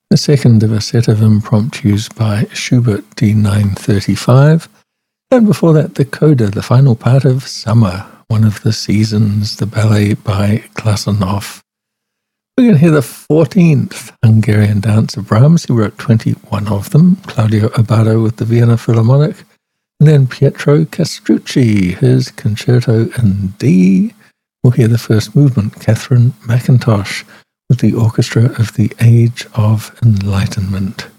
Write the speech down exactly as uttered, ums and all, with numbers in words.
The second of a set of impromptus by Schubert D nine thirty-five. And before that, the Coda, the final part of Summer, one of the seasons, the ballet by Klassenhoff. We're going to hear the fourteenth Hungarian dance of Brahms. He wrote twenty-one of them. Claudio Abbado with the Vienna Philharmonic. And then Pietro Castrucci, his Concerto in D. We'll hear the first movement, Catherine McIntosh, with the Orchestra of the Age of Enlightenment.